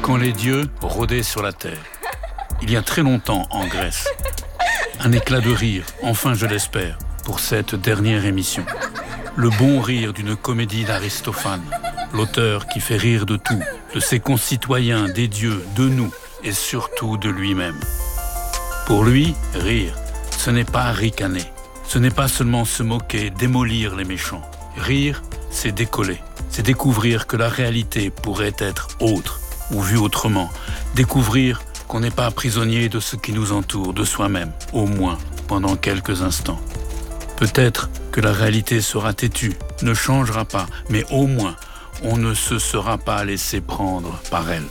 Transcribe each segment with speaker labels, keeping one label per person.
Speaker 1: Quand les dieux rôdaient sur la terre, il y a très longtemps en Grèce. Un éclat de rire, enfin je l'espère, pour cette dernière émission. Le bon rire d'une comédie d'Aristophane, l'auteur qui fait rire de tout, de ses concitoyens, des dieux, de nous et surtout de lui-même. Pour lui, rire, ce n'est pas ricaner, ce n'est pas seulement se moquer, démolir les méchants. Rire, c'est décoller, c'est découvrir que la réalité pourrait être autre ou vue autrement, découvrir qu'on n'est pas prisonnier de ce qui nous entoure, de soi-même, au moins pendant quelques instants. Peut-être que la réalité sera têtue, ne changera pas, mais au moins, on ne se sera pas laissé prendre par elle.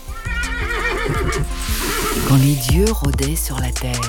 Speaker 2: Quand les dieux rôdaient sur la terre.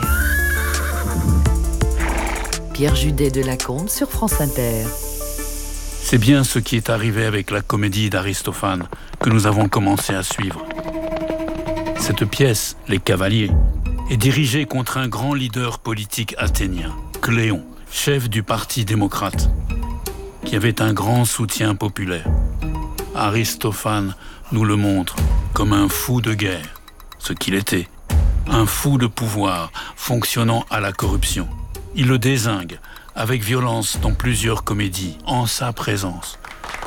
Speaker 2: Pierre Judet de Lacombe sur France Inter.
Speaker 1: C'est bien ce qui est arrivé avec la comédie d'Aristophane que nous avons commencé à suivre. Cette pièce, Les Cavaliers, est dirigée contre un grand leader politique athénien, Cléon, chef du Parti démocrate, qui avait un grand soutien populaire. Aristophane nous le montre comme un fou de guerre, ce qu'il était, un fou de pouvoir fonctionnant à la corruption. Il le dézingue avec violence dans plusieurs comédies, en sa présence.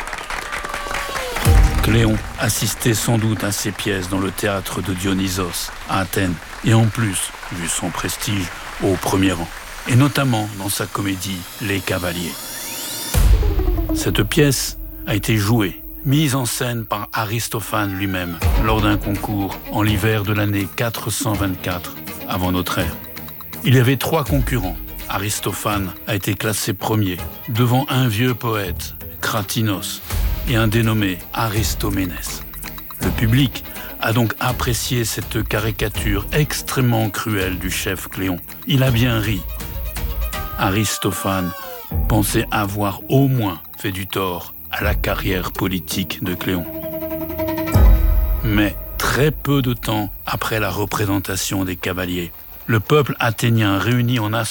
Speaker 1: Cléon assistait sans doute à ces pièces dans le théâtre de Dionysos, à Athènes, et en plus, vu son prestige, au premier rang, et notamment dans sa comédie Les Cavaliers. Cette pièce a été jouée, mise en scène par Aristophane lui-même, lors d'un concours en l'hiver de l'année 424 avant notre ère. Il y avait 3 concurrents. Aristophane a été classé premier, devant un vieux poète, Cratinos, et un dénommé Aristoménès. Le public a donc apprécié cette caricature extrêmement cruelle du chef Cléon. Il a bien ri. Aristophane pensait avoir au moins fait du tort à la carrière politique de Cléon. Mais très peu de temps après la représentation des cavaliers, le peuple athénien réuni en